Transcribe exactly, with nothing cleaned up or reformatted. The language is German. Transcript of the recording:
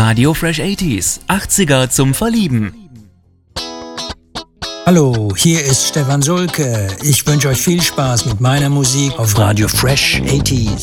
Radio Fresh achtziger, achtziger zum Verlieben. Hallo, hier ist Stefan Sulke. Ich wünsche euch viel Spaß mit meiner Musik auf Radio Fresh achtziger.